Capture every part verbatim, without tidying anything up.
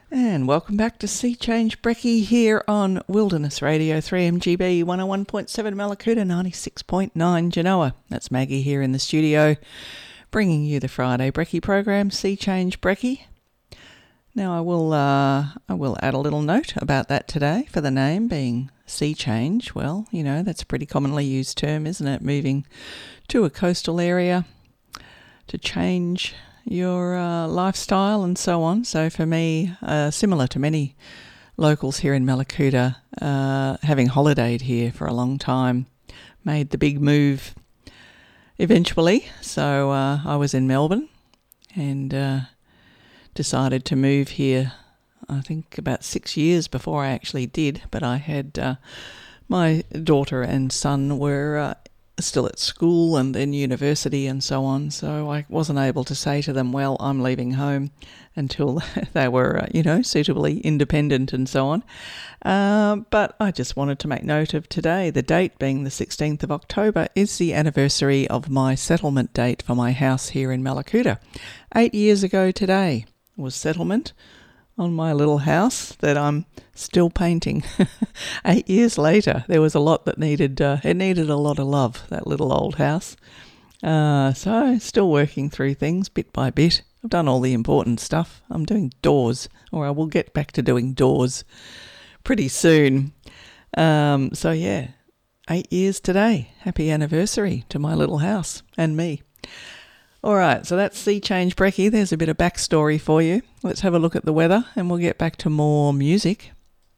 And welcome back to Sea Change Brecky here on Wilderness Radio three M G B one oh one point seven Mallacoota, ninety-six point nine Genoa. That's Maggie here in the studio, bringing you the Friday Brecky program, Sea Change Brecky. Now I will uh, I will add a little note about that today for the name being Sea Change. Well, you know, that's a pretty commonly used term, isn't it? Moving to a coastal area to change your uh, lifestyle and so on. So for me, uh, similar to many locals here in Mallacoota, uh, having holidayed here for a long time, made the big move eventually. So uh, I was in Melbourne and uh, decided to move here, I think about six years before I actually did, but I had uh, my daughter and son were uh, still at school and then university and so on, so I wasn't able to say to them, well, I'm leaving home until they were, uh, you know, suitably independent and so on. Uh, but I just wanted to make note of today. The date being the sixteenth of October is the anniversary of my settlement date for my house here in Mallacoota. Eight years ago today was settlement on my little house that I'm still painting. Eight years later, there was a lot that needed, uh, it needed a lot of love, that little old house. Uh, so still working through things bit by bit. I've done all the important stuff. I'm doing doors, or I will get back to doing doors pretty soon. Um, so yeah, eight years today. Happy anniversary to my little house and me. All right, so that's Sea Change Brecky. There's a bit of backstory for you. Let's have a look at the weather and we'll get back to more music.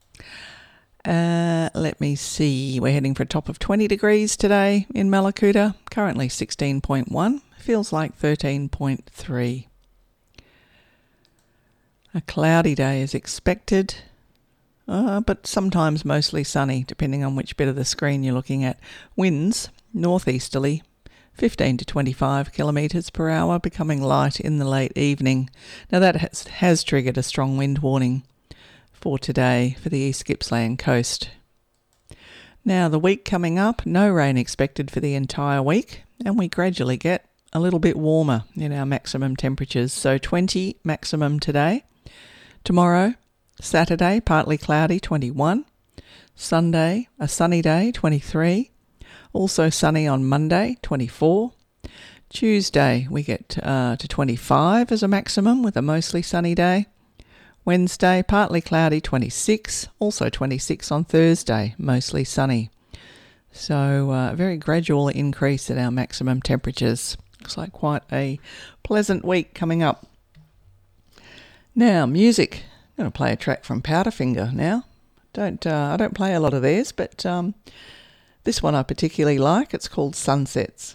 Uh, let me see. We're heading for a top of twenty degrees today in Mallacoota. Currently sixteen point one. Feels like thirteen point three. A cloudy day is expected, uh, but sometimes mostly sunny, depending on which bit of the screen you're looking at. Winds, northeasterly, fifteen to twenty-five kilometres per hour, becoming light in the late evening. Now that has, has triggered a strong wind warning for today for the East Gippsland coast. Now the week coming up, no rain expected for the entire week, and we gradually get a little bit warmer in our maximum temperatures. So twenty maximum today. Tomorrow, Saturday, partly cloudy, twenty-one. Sunday, a sunny day, twenty-three. Also sunny on Monday, twenty-four. Tuesday, we get uh, to twenty-five as a maximum with a mostly sunny day. Wednesday, partly cloudy, twenty-six. Also twenty-six on Thursday, mostly sunny. So a uh, very gradual increase in our maximum temperatures. Looks like quite a pleasant week coming up. Now, music. I'm going to play a track from Powderfinger now. Don't uh, I don't play a lot of theirs, but um, this one I particularly like. It's called Sunsets.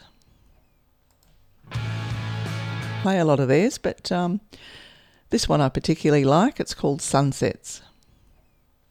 Play a lot of theirs, but um, this one I particularly like. It's called Sunsets.